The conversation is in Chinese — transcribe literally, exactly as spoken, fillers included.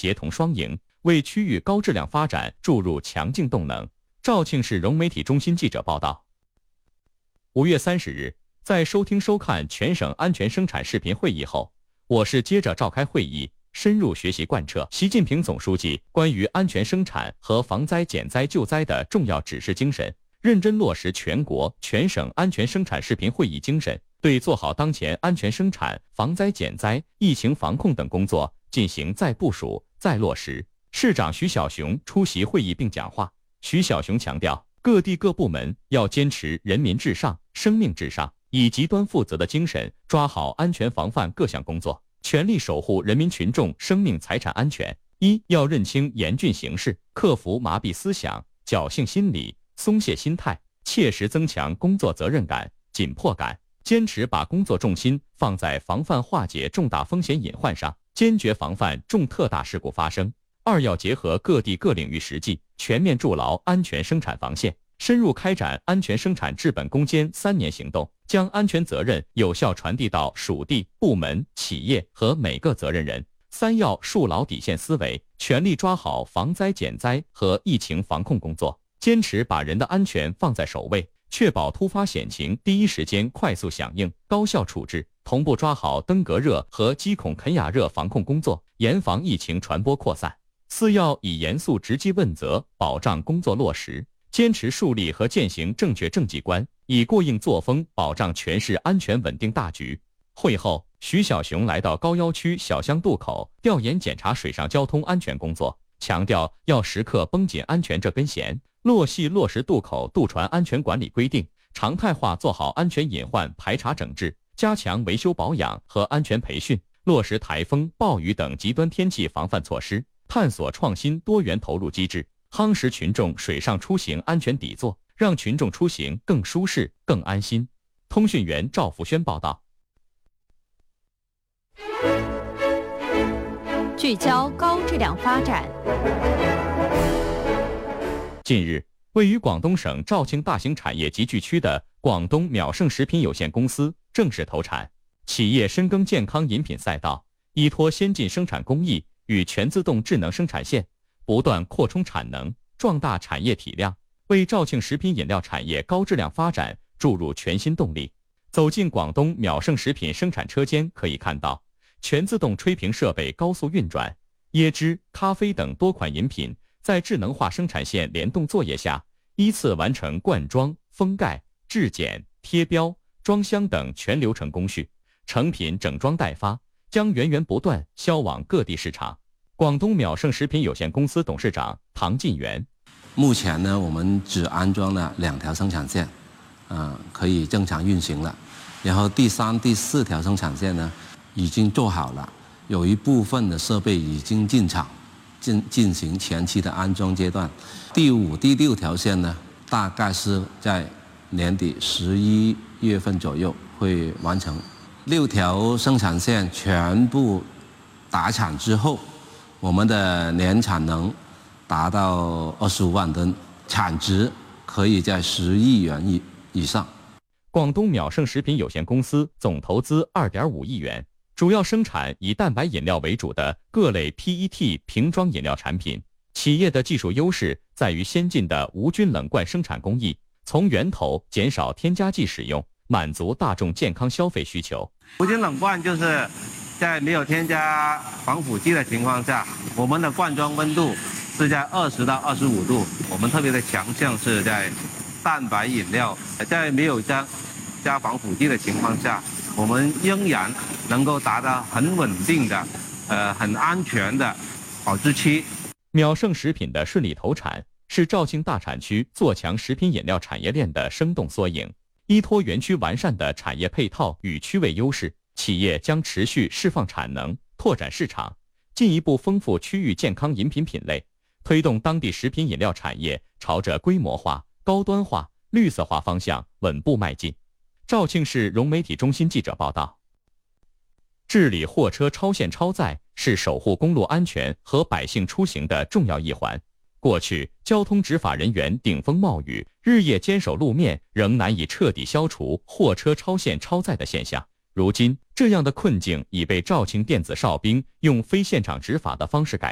协同双赢，为区域高质量发展注入强劲动能。肇庆市融媒体中心记者报道。五月三十日，在收听收看全省安全生产视频会议后，我市接着召开会议，深入学习贯彻习近平总书记关于安全生产和防灾减灾救灾的重要指示精神，认真落实全国全省安全生产视频会议精神，对做好当前安全生产、防灾减灾、疫情防控等工作进行再部署、再落实。市长徐小雄出席会议并讲话。徐小雄强调，各地各部门要坚持人民至上、生命至上，以极端负责的精神抓好安全防范各项工作，全力守护人民群众生命财产安全。一要认清严峻形势，克服麻痹思想、侥幸心理、松懈心态，切实增强工作责任感、紧迫感，坚持把工作重心放在防范化解重大风险隐患上，坚决防范重特大事故发生。二要结合各地各领域实际，全面筑牢安全生产防线，深入开展安全生产治本攻坚三年行动，将安全责任有效传递到属地、部门、企业和每个责任人。三要树牢底线思维，全力抓好防灾减灾和疫情防控工作，坚持把人的安全放在首位，确保突发险情第一时间快速响应、高效处置，同步抓好登革热和鸡孔啃哑热防控工作，严防疫情传播扩散。四要以严肃直击问责保障工作落实，坚持树立和践行正确政绩观，以过硬作风保障全市安全稳定大局。会后，徐小雄来到高要区小香渡口调研检查水上交通安全工作，强调要时刻绷紧安全这根弦，落细落实渡口渡船安全管理规定，常态化做好安全隐患排查整治，加强维修保养和安全培训，落实台风、暴雨等极端天气防范措施，探索创新多元投入机制，夯实群众水上出行安全底座，让群众出行更舒适、更安心。通讯员赵福轩报道。 聚焦高质量发展。 近日，位于广东省肇庆大型产业集聚区的广东淼盛食品有限公司正式投产。企业深耕健康饮品赛道，依托先进生产工艺与全自动智能生产线，不断扩充产能，壮大产业体量，为肇庆食品饮料产业高质量发展注入全新动力。走进广东淼盛食品生产车间，可以看到全自动吹瓶设备高速运转，椰汁、咖啡等多款饮品在智能化生产线联动作业下，依次完成灌装、封盖、制检、贴标、装箱等全流程工序，成品整装待发，将源源不断销往各地市场。广东淼盛食品有限公司董事长唐进元： 目前呢，我们只安装了两条生产线，呃，可以正常运行了。然后第三、第四条生产线呢，已经做好了，有一部分的设备已经进场，进进行前期的安装阶段。第五、第六条线呢，大概是在年底十一月份左右会完成。六条生产线全部达产之后，我们的年产能达到二十五万吨，产值可以在十亿元以以上。 广东淼盛食品有限公司总投资 二点五亿元，主要生产以蛋白饮料为主的各类 P E T 瓶装饮料产品。企业的技术优势在于先进的无菌冷罐生产工艺，从源头减少添加剂使用，满足大众健康消费需求。 无菌冷罐就是在没有添加防腐剂的情况下，我们的灌装温度是在二十到二十五度。我们特别的强项是在蛋白饮料，在没有加加防腐剂的情况下，我们仍然能够达到很稳定的、呃很安全的保质期。 淼盛食品的顺利投产，是肇庆大产区做强食品饮料产业链的生动缩影。依托园区完善的产业配套与区位优势，企业将持续释放产能，拓展市场，进一步丰富区域健康饮品品类，推动当地食品饮料产业朝着规模化、高端化、绿色化方向稳步迈进。肇庆市融媒体中心记者报道。治理货车超限超载是守护公路安全和百姓出行的重要一环。过去，交通执法人员顶风冒雨，日夜坚守路面，仍难以彻底消除货车超限超载的现象。如今，这样的困境已被肇庆电子哨兵用非现场执法的方式改